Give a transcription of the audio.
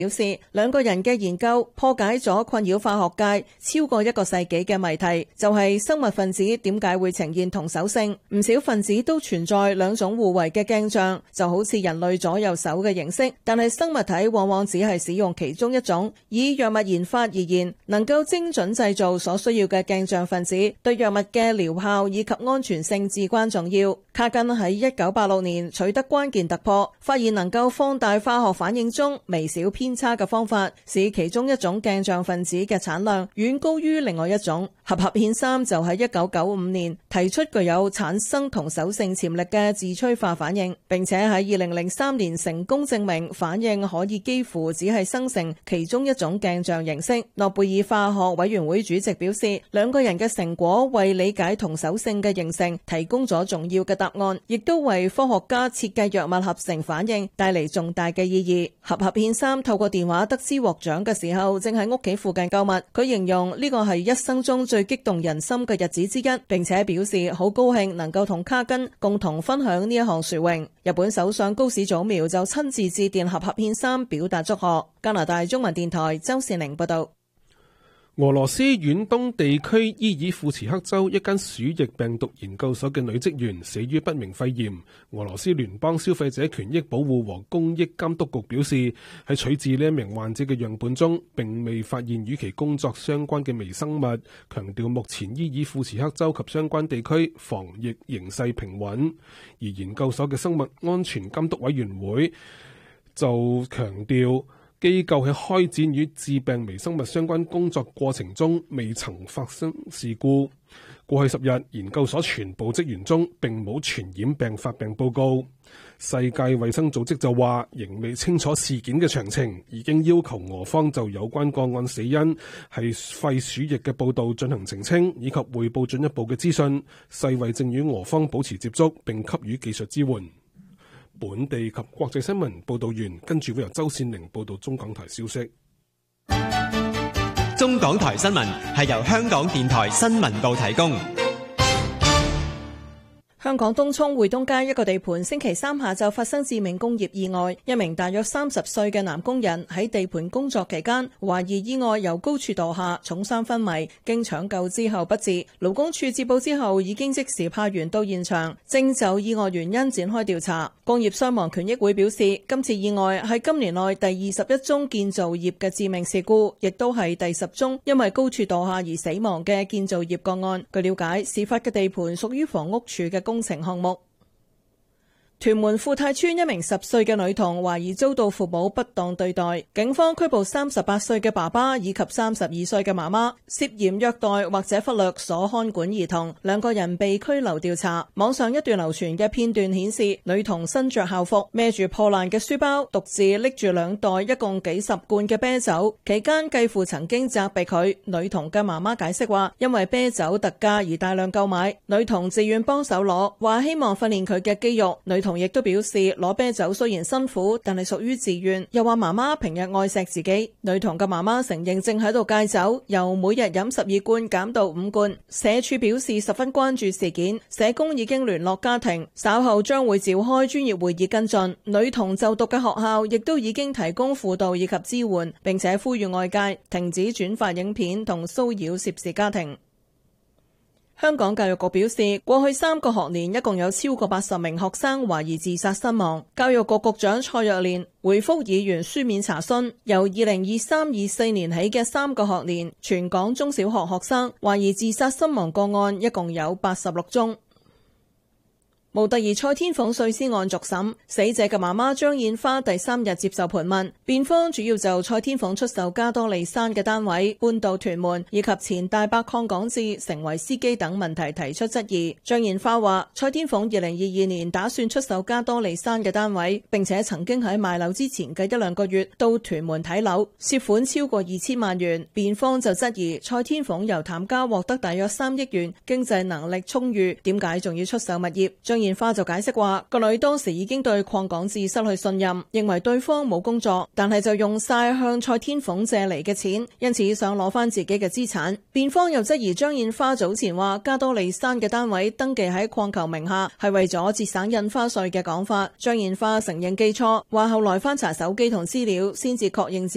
表示，兩個人嘅研究破解咗困擾化學界超過1個世紀嘅謎題，就係生物分子點解會呈現同手性。唔少分子都存在兩種互為嘅鏡像，就好似人類左右手嘅形式，但係生物體往往只係使用其中一種。以藥物研發而言，能夠精準製造所需要嘅鏡像分子，對藥物嘅療效以及安全性至關重要。卡根喺1986年取得關鍵突破，發現能夠放大化學反應中微小偏差嘅方法，使其中一種鏡像分子嘅產量遠高於另外一種。合合憲三就喺1995年提出具有產生同手性潛力嘅自催化反應，並且喺2003年成功證明反應可以幾乎只係生成其中一種鏡像形式。諾貝爾化學委員會主席表示，兩個人嘅成果為理解同手性嘅形成提供咗重要嘅答案，亦都為科學家設計藥物合成反應帶嚟重大嘅意義。合合憲三透過電話得知獲獎嘅時候，正喺屋企附近購物。佢形容呢個係一生中最激動人心嘅日子之一，並且表示好高興能夠同卡根共同分享呢一項殊榮。日本首相高市早苗就親自致電合合憲三表達祝賀。加拿大中文電台周善玲報道。 俄羅斯遠東地區伊爾庫茨克州一間鼠疫病毒研究所嘅女職員死於不明肺炎。俄羅斯聯邦消費者權益保護和公益監督局表示，喺取自呢一名患者嘅樣本中並未發現與其工作相關嘅微生物，強調目前伊爾庫茨克州及相關地區防疫形勢平穩。而研究所嘅生物安全監督委員會就強調，機構喺開展與致病微生物相關工作過程中未曾發生事故。過去10日，研究所全部職員中並冇傳染病發病報告。世界衛生組織就話，仍未清楚事件嘅詳情，已經要求俄方就有關個案死因係肺鼠疫嘅報導進行澄清，以及匯報進一步嘅資訊。世衛正與俄方保持接觸並給予技術支援。本地及國際新聞報道完，跟住會由周善玲報道中港台消息。 中港台新聞係由香港電台新聞部提供。 香港東涌匯東街一個地盤星期三下晝發生致命工業意外，一名大約30歲嘅男工人喺地盤工作期間，懷疑意外由高處墮下，重傷昏迷，經搶救之後不治。勞工處接報之後已經即時派員到現場，正就意外原因展開調查。工業傷亡權益會表示，今次意外係今年內第21宗建造業嘅致命事故，亦都係第10宗因為高處墮下而死亡嘅建造業個案。據了解，事發嘅地盤屬於房屋署嘅工程項目。屯門富泰邨一名10歲嘅女童懷疑遭到父母不當對待，警方拘捕38歲嘅爸爸以及32歲嘅媽媽，涉嫌虐待或者忽略所看管兒童，兩個人被拘留調查。網上一段流傳嘅片段顯示，女童身着校服，孭住破爛嘅書包，獨自拎住2袋一共幾十罐嘅啤酒。期間繼父曾經責備佢，女童嘅媽媽解釋話，因為啤酒特價而大量購買，女童自願幫手攞，話希望訓練佢嘅肌肉。女童亦都表示攞啤酒雖然辛苦，但係屬於自願，又話媽媽平日愛錫自己。女童嘅媽媽承認正喺度戒酒，由每日飲12罐減到5罐。社署表示十分關注事件，社工已經聯絡家庭，稍後將會召開專業會議跟進。女童就讀嘅學校亦都已經提供輔導以及支援，並且呼籲外界停止轉發影片同騷擾涉事家庭。香港教育局表示，過去3個學年一共有超過80名學生懷疑自殺身亡。教育局局長蔡若蓮回覆議員書面查詢，由2023-24年起嘅3個學年，全港中小學學生懷疑自殺身亡個案一共有86宗。模特兒蔡天鳳碎屍案續審，死者嘅媽媽張燕花第3日接受盤問，辯方主要就蔡天鳳出售加多利山嘅單位搬到屯門，以及前大伯鄺港智成為司機等問題提出質疑。張燕花話，蔡天鳳2022年打算出售加多利山嘅單位，並且曾經喺賣樓之前嘅1-2個月到屯門睇樓，涉款超過2000萬元。辯方就質疑蔡天鳳由譚家獲得大約3億元，經濟能力充裕，點解仲要出售物業？張燕花就解釋話，個女當時已經對鄺港智失去信任，認為對方冇工作，但係就用晒向蔡天鳳借嚟嘅錢，因此想攞翻自己嘅資產。辯方又質疑張燕花早前話加多利山嘅單位登記喺鄺球名下係為咗節省印花稅嘅講法。張燕花承認記錯，話後來翻查手機同資料先至確認